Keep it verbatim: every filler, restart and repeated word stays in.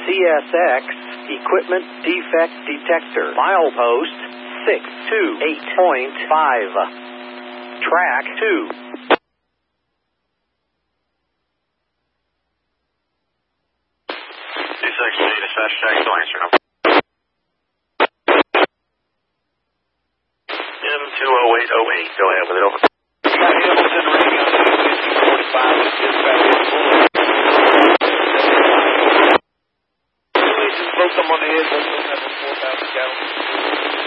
C S X Equipment Defect Detector. Milepost six two eight point five. Track two. two six eight, dispatch track, still answering. M two oh eight oh eight, go ahead with it, over. Got Hamilton ring on two forty-five with dispatch one bullet. Just broke them on the head, both of them have a four thousand gallon.